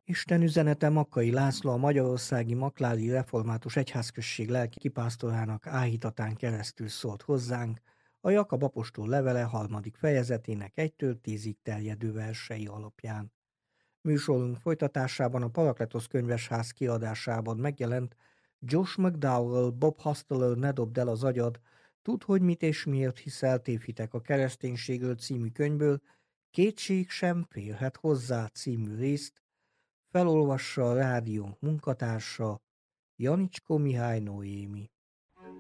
Isten üzenete Makkai László, a magyarországi Makládi Református Egyházközség lelkipásztorának áhítatán keresztül szólt hozzánk a Jakab apostol levele 3. fejezetének 1-től 10-ig terjedő versei alapján. Műsorunk folytatásában a Parakletosz könyvesház kiadásában megjelent Josh McDowell, Bob Hosteller Ne dobd el az agyad, Tudd, hogy mit és miért hiszel tévhitek a kereszténységről című könyvből Kétség sem férhet hozzá című részt felolvassa a rádiónk munkatársa, Janicskó Mihály Noémi.